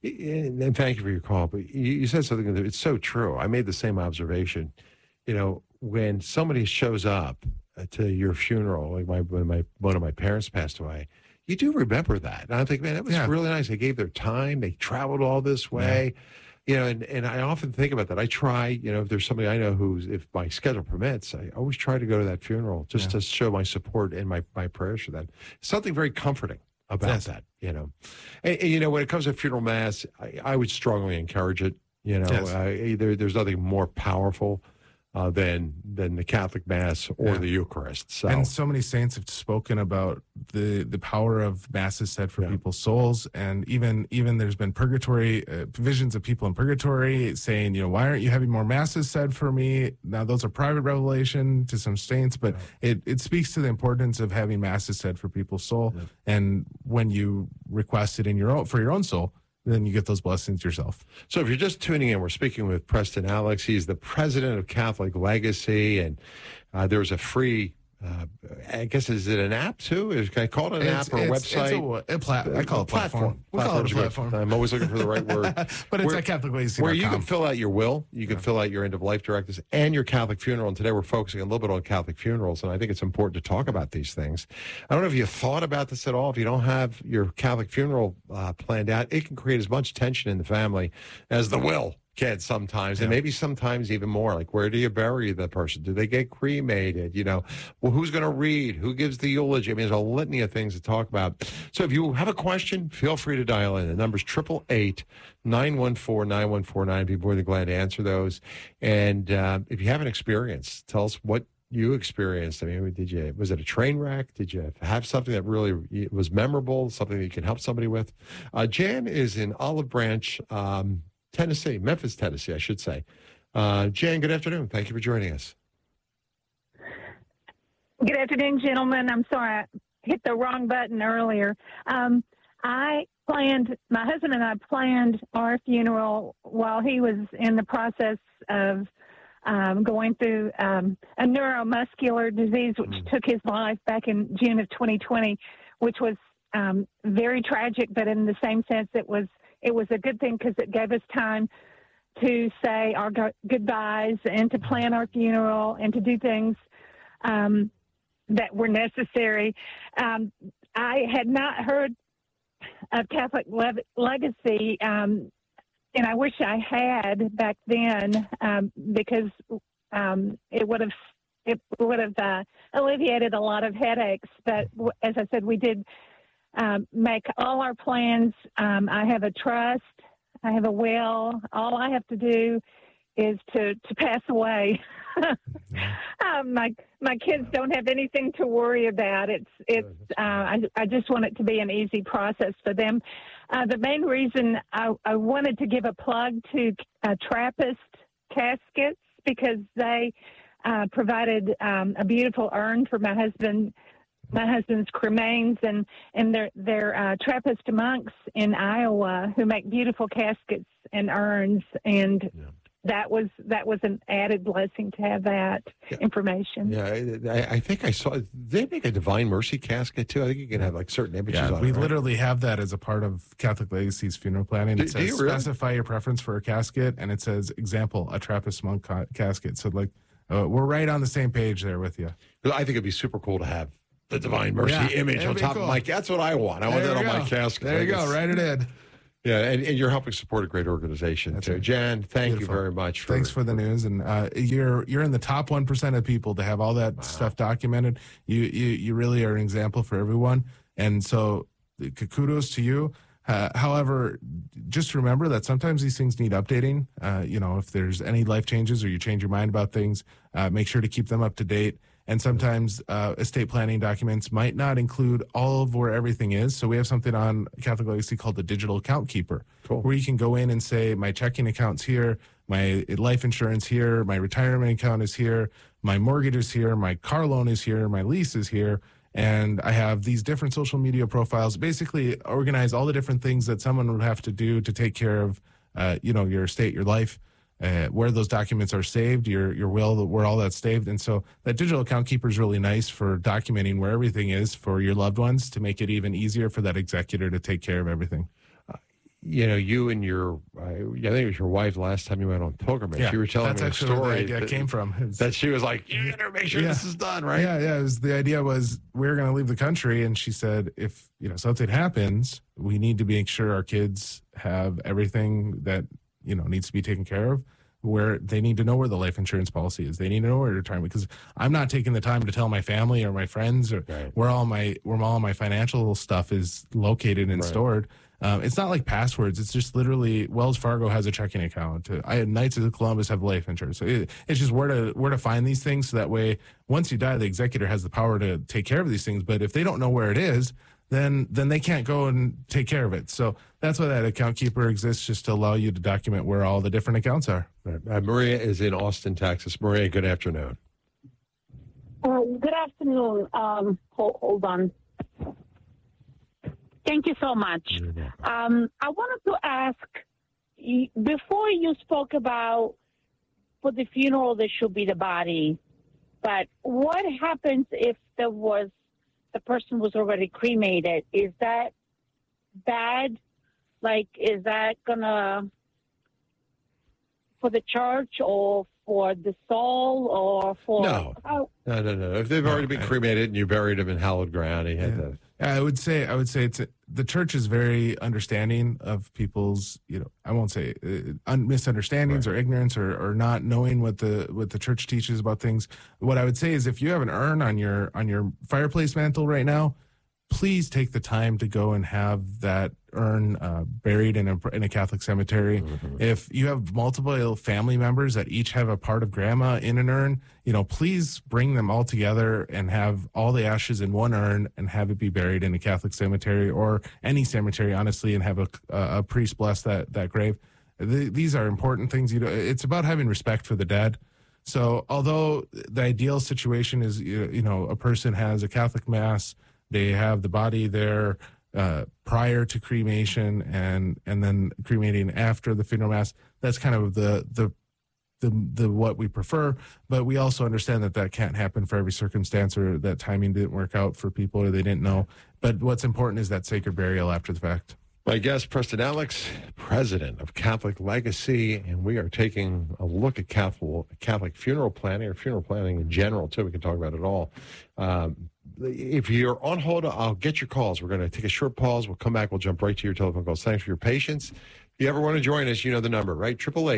And thank you for your call. But you said something that it's so true. I made the same observation. You know, when somebody shows up to your funeral, like when one of my parents passed away, you do remember that. And I think, man, that was really nice. They gave their time. They traveled all this way. You know, and I often think about that. I try, you know, if there's somebody I know if my schedule permits, I always try to go to that funeral just to show my support and my prayers for them. Something very comforting about that, you know. And, you know, when it comes to funeral mass, I would strongly encourage it. You know, there's nothing more powerful than the Catholic Mass or the Eucharist. So. And so many saints have spoken about the power of masses said for people's souls, and even there's been purgatory visions of people in purgatory saying, you know, why aren't you having more masses said for me? Now those are private revelation to some saints, but it speaks to the importance of having masses said for people's soul, and when you request it for your own soul, then you get those blessings yourself. So if you're just tuning in, we're speaking with Preston Alex. He's the president of Catholic Legacy, and there's a free, I guess, is it an app too? Can I call it an app or a website? I call it platform. We call it a platform. I'm always looking for the right word. But it's at CatholicLegacy.com. Where you can fill out your will, you can fill out your end-of-life directives, and your Catholic funeral. And today we're focusing a little bit on Catholic funerals, and I think it's important to talk about these things. I don't know if you thought about this at all. If you don't have your Catholic funeral planned out, it can create as much tension in the family as the will can sometimes, and maybe sometimes even more. Like, where do you bury the person? Do they get cremated? You know, well, who's going to read? Who gives the eulogy? I mean, there's a litany of things to talk about. So if you have a question, feel free to dial in. The number's 888-914-9149. I'd be more than glad to answer those. And if you have an experience, tell us what you experienced. I mean, was it a train wreck? Did you have something that really was memorable, something that you can help somebody with? Jan is in Olive Branch, Memphis, Tennessee, I should say. Jan, good afternoon. Thank you for joining us. Good afternoon, gentlemen. I'm sorry I hit the wrong button earlier. My husband and I planned our funeral while he was in the process of going through a neuromuscular disease, which took his life back in June of 2020, which was very tragic, but in the same sense, it was a good thing because it gave us time to say our goodbyes and to plan our funeral and to do things that were necessary. I had not heard of Catholic Legacy, and I wish I had back then because it would have alleviated a lot of headaches. But as I said, we did make all our plans. I have a trust. I have a will. All I have to do is to pass away. My kids don't have anything to worry about. I just want it to be an easy process for them. The main reason I wanted to give a plug to Trappist Caskets because they provided a beautiful urn for my husband's cremains, and they're Trappist monks in Iowa who make beautiful caskets and urns, and that was an added blessing to have that information. Yeah, I think I saw. They make a Divine Mercy casket too. I think you can have like certain images. Yeah, on we it, right? literally have that as a part of Catholic Legacy's funeral planning. It says specify your preference for a casket, and it says example a Trappist monk casket. So like we're right on the same page there with you. I think it'd be super cool to have the Divine Mercy image on top of my. That's what I want. I want that on my casket. There you go. Write it in. Yeah, and you're helping support a great organization too. Jan, thank you very much. Thanks for the news, and you're in the top 1% of people to have all that stuff documented. You really are an example for everyone, and so kudos to you. However, just remember that sometimes these things need updating. If there's any life changes or you change your mind about things, make sure to keep them up to date. And sometimes estate planning documents might not include all of where everything is. So we have something on Catholic Legacy called the Digital Account Keeper, where you can go in and say, my checking account's here, my life insurance here, my retirement account is here, my mortgage is here, my car loan is here, my lease is here. And I have these different social media profiles, basically organize all the different things that someone would have to do to take care of, your estate, your life. Where those documents are saved, your will, where all that's saved. And so that digital account keeper is really nice for documenting where everything is for your loved ones to make it even easier for that executor to take care of everything. You and your, I think it was your wife last time you went on pilgrimage. Yeah, you were telling that's me a actually story where that came from. That she was like, you better make sure this is done, right? Yeah. The idea was we were going to leave the country. And she said, if something happens, we need to make sure our kids have everything that needs to be taken care of, where they need to know where the life insurance policy is. They need to know where retirement, because I'm not taking the time to tell my family or my friends or where all my financial stuff is located and stored. It's not like passwords. It's just literally Wells Fargo has a checking account. Knights of Columbus have life insurance. So it's just where to find these things. So that way, once you die, the executor has the power to take care of these things. But if they don't know where it is, then they can't go and take care of it. So that's why that account keeper exists, just to allow you to document where all the different accounts are. Maria is in Austin, Texas. Maria, good afternoon. Good afternoon. Hold on. Thank you so much. I wanted to ask, before you spoke about for the funeral there should be the body, but what happens if the person was already cremated? Is that bad? Like, is that gonna, for the church or for the soul or for... No. If they've already been cremated and you buried them in hallowed ground, he had to... I would say the church is very understanding of people's, I won't say misunderstandings or ignorance or not knowing what the church teaches about things. What I would say is, if you have an urn on your fireplace mantle right now, please take the time to go and have that urn buried in a Catholic cemetery. Mm-hmm. If you have multiple family members that each have a part of grandma in an urn, please bring them all together and have all the ashes in one urn and have it be buried in a Catholic cemetery or any cemetery, honestly, and have a priest bless that grave. These are important things. It's about having respect for the dead. So although the ideal situation is, a person has a Catholic mass, they have the body there prior to cremation and then cremating after the funeral mass. That's kind of the what we prefer, but we also understand that can't happen for every circumstance, or that timing didn't work out for people or they didn't know. But what's important is that sacred burial after the fact. My guest, Preston Alex, president of Catholic Legacy, and we are taking a look at Catholic funeral planning, or funeral planning in general, too. We can talk about it all. If you're on hold, I'll get your calls. We're going to take a short pause. We'll come back. We'll jump right to your telephone calls. Thanks for your patience. If you ever want to join us, you know the number, right?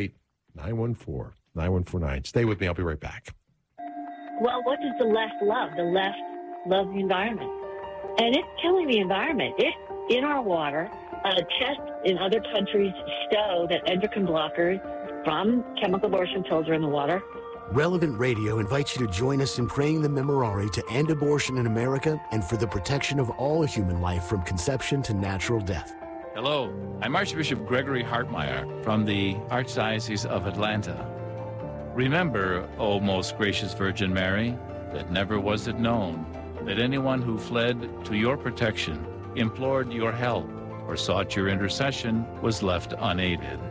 888-914-9149. Stay with me. I'll be right back. Well, what does the left love? The left loves the environment. And it's killing the environment. It's in our water. Tests in other countries show that endocrine blockers from chemical abortion pills are in the water. Relevant Radio invites you to join us in praying the Memorare to end abortion in America and for the protection of all human life from conception to natural death. Hello, I'm Archbishop Gregory Hartmeyer from the Archdiocese of Atlanta. Remember, O most gracious Virgin Mary, that never was it known that anyone who fled to your protection, implored your help, or sought your intercession was left unaided.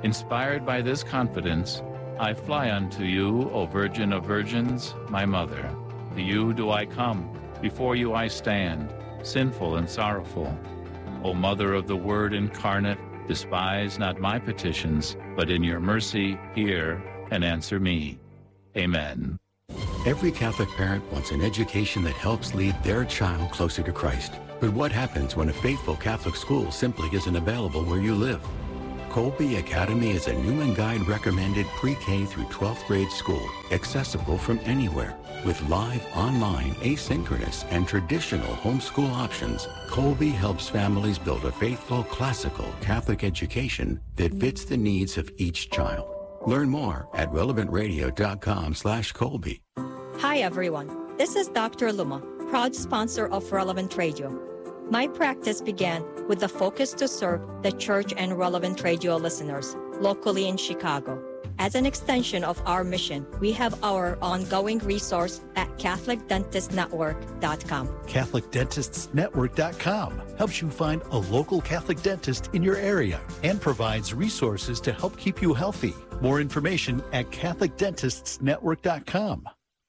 Inspired by this confidence, I fly unto you, O Virgin of Virgins, my mother. To you do I come, before you I stand, sinful and sorrowful. O Mother of the Word incarnate, despise not my petitions, but in your mercy hear and answer me. Amen. Every Catholic parent wants an education that helps lead their child closer to Christ. But what happens when a faithful Catholic school simply isn't available where you live? Colby Academy is a Newman Guide recommended pre-K through 12th grade school, accessible from anywhere. With live, online, asynchronous, and traditional homeschool options, Colby helps families build a faithful, classical Catholic education that fits the needs of each child. Learn more at relevantradio.com/Colby. Hi, everyone. This is Dr. Luma, proud sponsor of Relevant Radio. My practice began with the focus to serve the church and Relevant Radio listeners locally in Chicago. As an extension of our mission, we have our ongoing resource at CatholicDentistNetwork.com. CatholicDentistsNetwork.com helps you find a local Catholic dentist in your area and provides resources to help keep you healthy. More information at CatholicDentistsNetwork.com.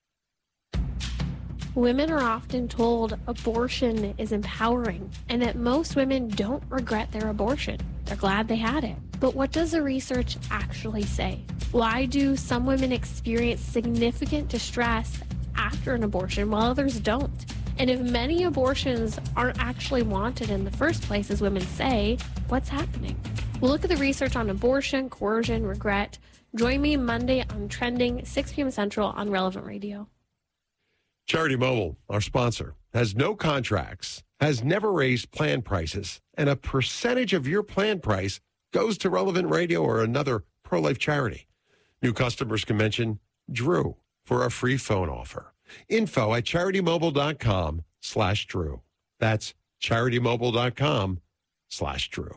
Women are often told abortion is empowering and that most women don't regret their abortion. They're glad they had it. But what does the research actually say? Why do some women experience significant distress after an abortion while others don't? And if many abortions aren't actually wanted in the first place, as women say, what's happening? We'll look at the research on abortion, coercion, regret. Join me Monday on Trending, 6 p.m. Central on Relevant Radio. Charity Mobile, our sponsor, has no contracts, has never raised plan prices, and a percentage of your plan price goes to Relevant Radio or another pro-life charity. New customers can mention Drew for a free phone offer. Info at CharityMobile.com/Drew. That's CharityMobile.com/Drew.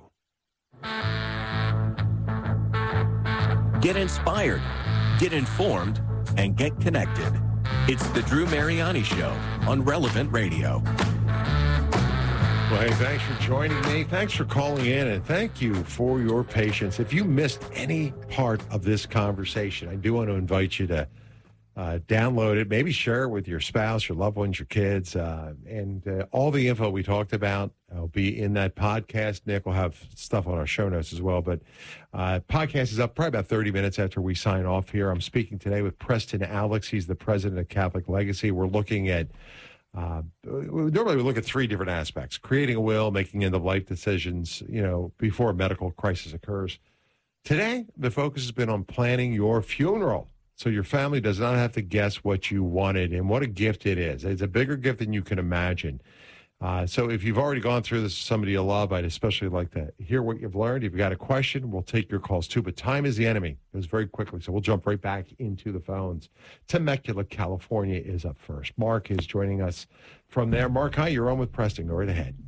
Get inspired, get informed, and get connected. It's the Drew Mariani Show on Relevant Radio. Well, hey, thanks for joining me. Thanks for calling in, and thank you for your patience. If you missed any part of this conversation, I do want to invite you to download it, maybe share it with your spouse, your loved ones, your kids, and all the info we talked about will be in that podcast. Nick will have stuff on our show notes as well, but podcast is up probably about 30 minutes after we sign off here. I'm speaking today with Preston Alex. He's the president of Catholic Legacy. We're looking at normally we look at three different aspects: creating a will, making end-of-life decisions, before a medical crisis occurs. Today, the focus has been on planning your funeral, so your family does not have to guess what you wanted, and what a gift it is. It's a bigger gift than you can imagine. So if you've already gone through this with somebody you love, I'd especially like to hear what you've learned. If you've got a question, we'll take your calls too. But time is the enemy. It goes very quickly, so we'll jump right back into the phones. Temecula, California is up first. Mark is joining us from there. Mark, hi, you're on with Preston. Go right ahead.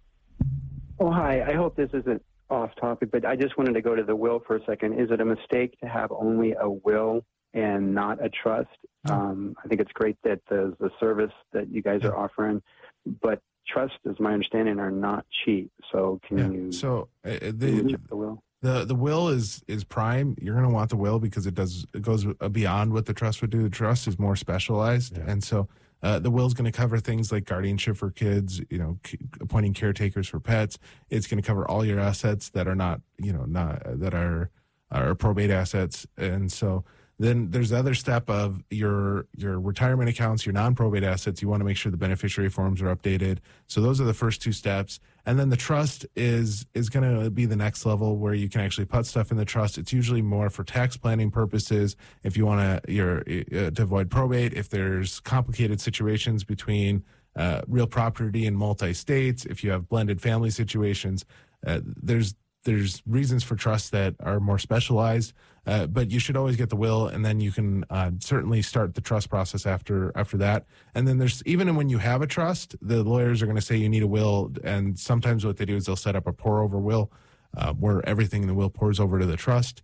Oh, hi. I hope this isn't off topic, but I just wanted to go to the will for a second. Is it a mistake to have only a will and not a trust? I think it's great that the service that you guys are offering, but trust, as my understanding, are not cheap. So can you? So the will? The will is prime. You're going to want the will because it goes beyond what the trust would do. The trust is more specialized, and so the will is going to cover things like guardianship for kids, appointing caretakers for pets. It's going to cover all your assets that are not that are probate assets, and so. Then there's the other step of your retirement accounts, your non-probate assets. You want to make sure the beneficiary forms are updated. So those are the first two steps. And then the trust is going to be the next level where you can actually put stuff in the trust. It's usually more for tax planning purposes. If you want to avoid probate, if there's complicated situations between real property and multi-states, if you have blended family situations, there's reasons for trust that are more specialized, but you should always get the will, and then you can certainly start the trust process after that. And then there's, even when you have a trust, the lawyers are going to say you need a will, and sometimes what they do is they'll set up a pour-over will where everything in the will pours over to the trust.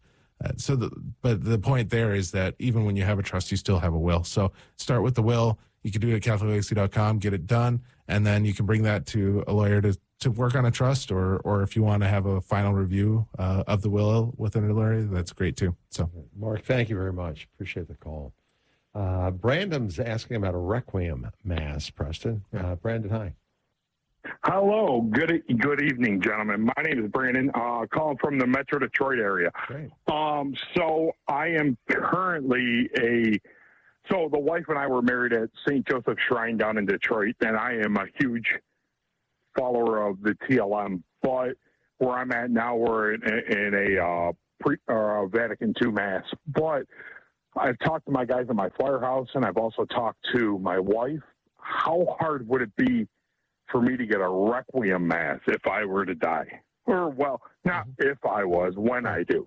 But the point there is that even when you have a trust, you still have a will. So start with the will. You can do it at CatholicLegacy.com, get it done, and then you can bring that to a lawyer to work on a trust, or if you want to have a final review of the will within a lawyer, that's great too. So, Mark, thank you very much. Appreciate the call. Brandon's asking about a requiem mass, Preston. Brandon, hi. Hello. Good evening, gentlemen. My name is Brandon, calling from the Metro Detroit area. Great. So I am currently so the wife and I were married at St. Joseph Shrine down in Detroit, and I am a huge follower of the TLM. But where I'm at now, we're in a Vatican II Mass. But I've talked to my guys at my firehouse, and I've also talked to my wife. How hard would it be for me to get a requiem mass if I were to die? Or, well, not if I was, when I do.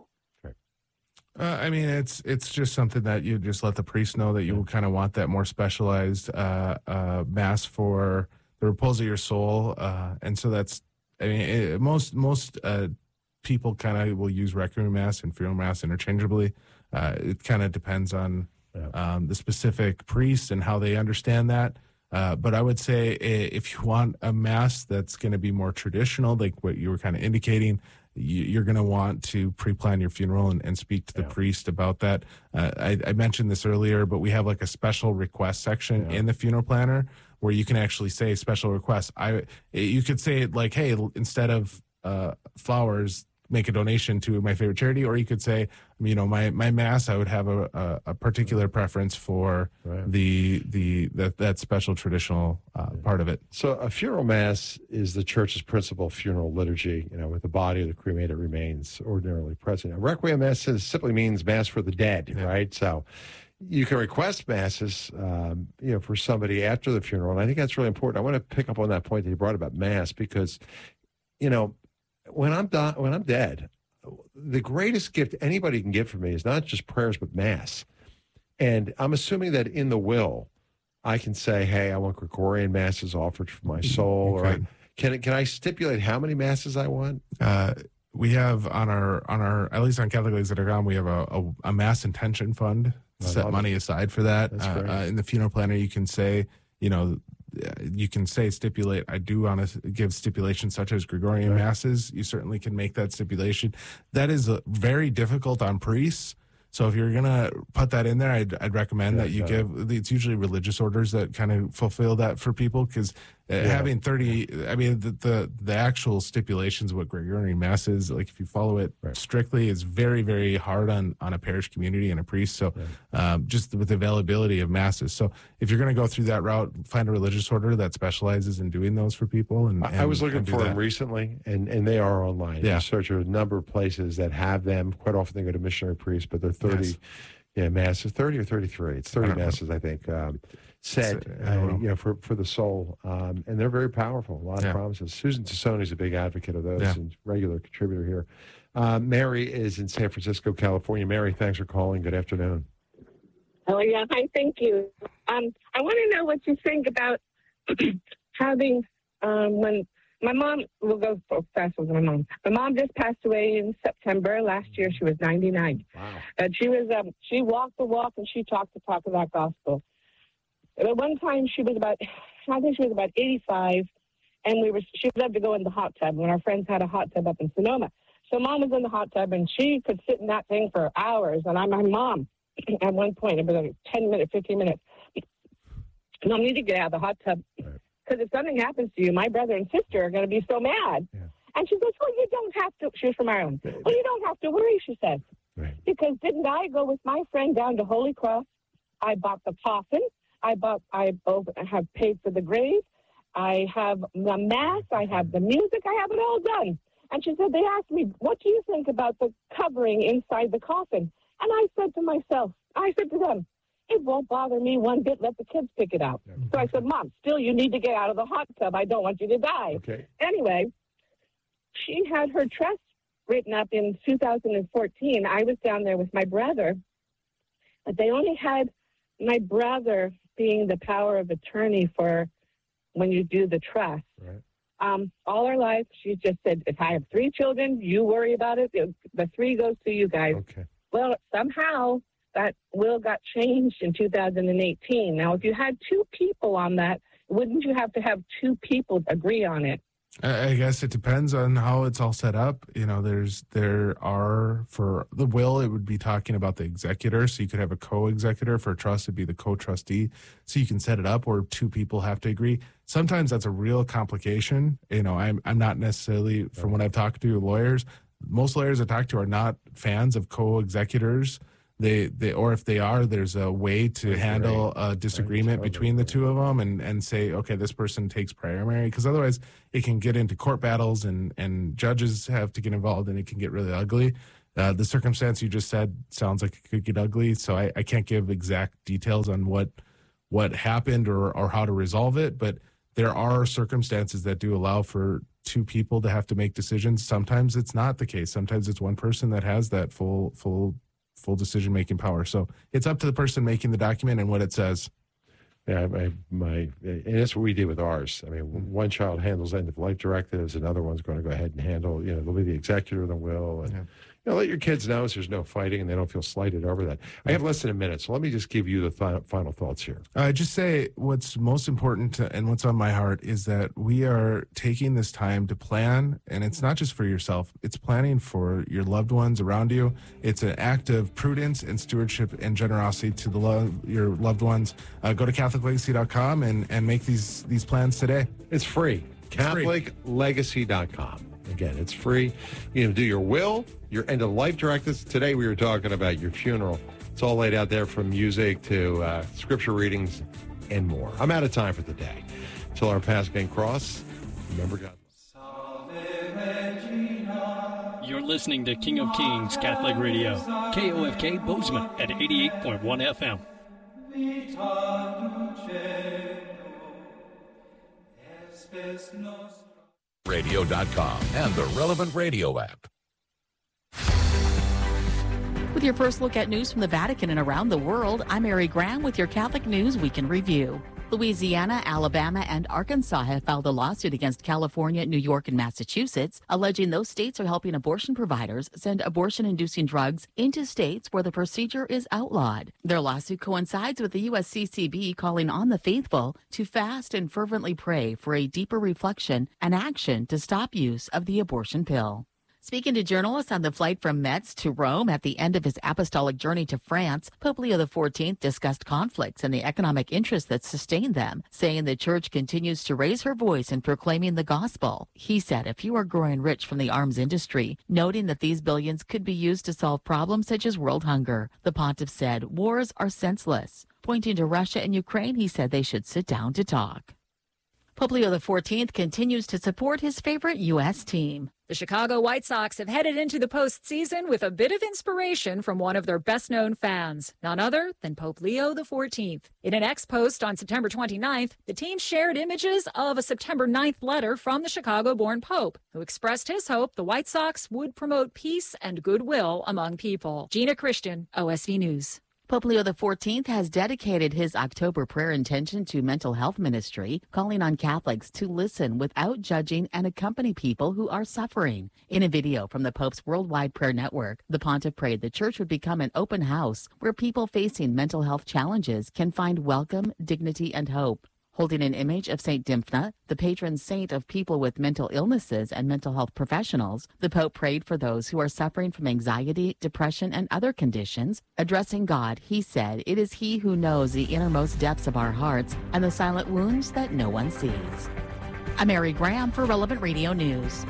I mean, it's just something that you just let the priest know that you kind of want that more specialized mass for the repose of your soul. And so that's, I mean, most people kind of will use requiem mass and funeral mass interchangeably. It kind of depends on the specific priest and how they understand that. But I would say if you want a mass that's going to be more traditional, like what you were kind of indicating, you're going to want to pre-plan your funeral and speak to the priest about that. I mentioned this earlier, but we have like a special request section in the funeral planner where you can actually say special requests. You could say like, hey, instead of flowers, make a donation to my favorite charity, or you could say, you know, my mass, I would have a particular preference for that special traditional part of it. So a funeral mass is the church's principal funeral liturgy, you know, with the body of the cremated remains ordinarily present. A requiem mass simply means mass for the dead, right? So you can request masses, you know, for somebody after the funeral, and I think that's really important. I want to pick up on that point that you brought about mass because, you know, when I'm dead, the greatest gift anybody can give for me is not just prayers, but mass. And I'm assuming that in the will, I can say, hey, I want Gregorian masses offered for my soul. Or can I stipulate how many masses I want? We have on our at least on Catholic Legs That Are Gone, we have a mass intention fund, set money aside for that. In the funeral planner, you can say, you know, you can say stipulate, I do want to give stipulations such as Gregorian masses. You certainly can make that stipulation. That is very difficult on priests. So if you're going to put that in there, I'd recommend that you give, it's usually religious orders that kind of fulfill that for people because having 30, I mean, the actual stipulations of what Gregorian Mass is, like if you follow it strictly, is very, very hard on a parish community and a priest. So just with the availability of masses. So if you're going to go through that route, find a religious order that specializes in doing those for people. And I was looking for them recently, and they are online. You search a number of places that have them. Quite often they go to missionary priests, but they're 30 masses, 30 or 33. It's 30 masses, I think, said, you know, for the soul. And they're very powerful, a lot of promises. Susan Tassone is a big advocate of those and regular contributor here. Mary is in San Francisco, California. Mary, thanks for calling. Good afternoon. Oh, yeah. Hi, thank you. I want to know what you think about having, when my mom, will go so fast with my mom. My mom just passed away in September. Last year, she was 99. Wow. And she was, she walked the walk and she talked the talk of that gospel. At one time, she was about, I think she was about 85, and she loved to go in the hot tub when our friends had a hot tub up in Sonoma. So Mom was in the hot tub, and she could sit in that thing for hours. And my mom, at one point, it was like 10 minutes, 15 minutes. Mom, you need to get out of the hot tub. Because if something happens to you, my brother and sister are going to be so mad. And she goes, well, you don't have to. She was from Ireland. Well, you don't have to worry, she said. Because didn't I go with my friend down to Holy Cross? I bought the coffin. I have paid for the grave. I have the mass. I have the music. I have it all done. And she said, they asked me, what do you think about the covering inside the coffin? And I said to them, it won't bother me one bit. Let the kids pick it out. So I said, Mom, still you need to get out of the hot tub. I don't want you to die. Anyway, she had her trust written up in 2014. I was down there with my brother, but they only had my brother being the power of attorney for when you do the trust. All our life, she just said, if I have 3 children, you worry about it. The 3 goes to you guys. Well, somehow that will got changed in 2018. Now, if you had 2 people on that, wouldn't you have to have 2 people agree on it? I guess it depends on how it's all set up. You know, there are, for the will, it would be talking about the executor. So you could have a co-executor. For a trust, it'd be the co-trustee. So you can set it up where two people have to agree. Sometimes that's a real complication. You know, I'm not necessarily, from what I've talked to lawyers, most lawyers I talk to are not fans of co-executors. They or if they are, there's a way to handle a disagreement between the two of them and say, okay, this person takes primary, because otherwise it can get into court battles and judges have to get involved and it can get really ugly. The circumstance you just said sounds like it could get ugly, so I can't give exact details on what happened or how to resolve it, but there are circumstances that do allow for two people to have to make decisions. Sometimes it's not the case. Sometimes it's one person that has that full decision-making power. So it's up to the person making the document and what it says. Yeah, and that's what we did with ours. I mean, one child handles end-of-life directives, another one's going to go ahead and handle, they'll be the executor of the will. And, let your kids know so there's no fighting and they don't feel slighted over that. I have less than a minute, so let me just give you the final thoughts here. Just say what's most important and what's on my heart is that we are taking this time to plan, and it's not just for yourself. It's planning for your loved ones around you. It's an act of prudence and stewardship and generosity to your loved ones. Go to CatholicLegacy.com and make these plans today. It's free. CatholicLegacy.com. Again, it's free. You can do your will, your end-of-life directives. Today we were talking about your funeral. It's all laid out there, from music to scripture readings and more. I'm out of time for the day. Till our paths again cross, remember God. You're listening to King of Kings Catholic Radio, KOFK Bozeman at 88.1 FM. Radio.com and the Relevant Radio app. With your first look at news from the Vatican and around the world, I'm Mary Graham with your Catholic News Week in Review. Louisiana, Alabama, and Arkansas have filed a lawsuit against California, New York, and Massachusetts, alleging those states are helping abortion providers send abortion-inducing drugs into states where the procedure is outlawed. Their lawsuit coincides with the USCCB calling on the faithful to fast and fervently pray for a deeper reflection and action to stop use of the abortion pill. Speaking to journalists on the flight from Metz to Rome at the end of his apostolic journey to France, Pope Leo XIV discussed conflicts and the economic interests that sustain them, saying the Church continues to raise her voice in proclaiming the gospel. He said a few are growing rich from the arms industry, noting that these billions could be used to solve problems such as world hunger. The pontiff said wars are senseless. Pointing to Russia and Ukraine, he said they should sit down to talk. Pope Leo XIV continues to support his favorite U.S. team. The Chicago White Sox have headed into the postseason with a bit of inspiration from one of their best-known fans, none other than Pope Leo XIV. In an X-post on September 29th, the team shared images of a September 9th letter from the Chicago-born Pope, who expressed his hope the White Sox would promote peace and goodwill among people. Gina Christian, OSV News. Pope Leo XIV has dedicated his October prayer intention to mental health ministry, calling on Catholics to listen without judging and accompany people who are suffering. In a video from the Pope's Worldwide Prayer Network, the pontiff prayed the Church would become an open house where people facing mental health challenges can find welcome, dignity, and hope. Holding an image of St. Dymphna, the patron saint of people with mental illnesses and mental health professionals, the Pope prayed for those who are suffering from anxiety, depression, and other conditions. Addressing God, he said, "It is He who knows the innermost depths of our hearts and the silent wounds that no one sees." I'm Mary Graham for Relevant Radio News.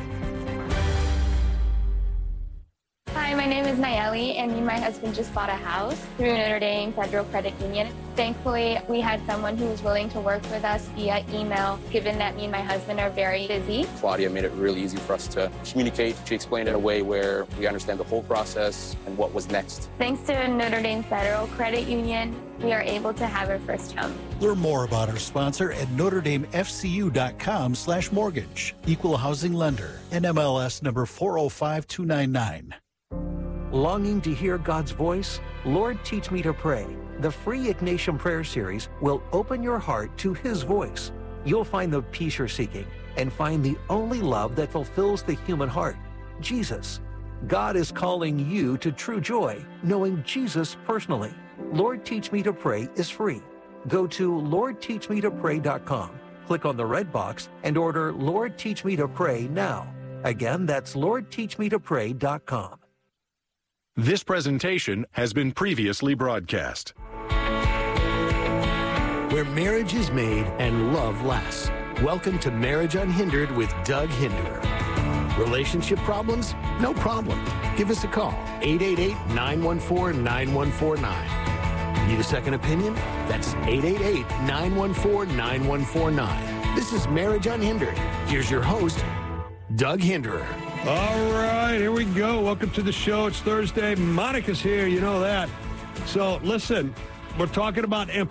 Hi, my name is Nayeli, and me and my husband just bought a house through Notre Dame Federal Credit Union. Thankfully, we had someone who was willing to work with us via email, given that me and my husband are very busy. Claudia made it really easy for us to communicate. She explained it in a way where we understand the whole process and what was next. Thanks to Notre Dame Federal Credit Union, we are able to have our first home. Learn more about our sponsor at NotreDameFCU.com/mortgage. Equal housing lender. NMLS number 405299. Longing to hear God's voice? Lord, Teach Me to Pray. The free Ignatian Prayer Series will open your heart to His voice. You'll find the peace you're seeking and find the only love that fulfills the human heart, Jesus. God is calling you to true joy, knowing Jesus personally. Lord, Teach Me to Pray is free. Go to LordTeachMeToPray.com click on the red box and order Lord Teach Me to Pray now. Again, that's LordTeachMeToPray.com. This presentation has been previously broadcast. Where marriage is made and love lasts. Welcome to Marriage Unhindered with Doug Hinderer. Relationship problems? No problem. Give us a call, 888-914-9149. Need a second opinion? That's 888-914-9149. This is Marriage Unhindered. Here's your host, Doug Hinderer. All right, here we go. Welcome to the show. It's Thursday. Monica's here. You know that. So listen, we're talking about empathy.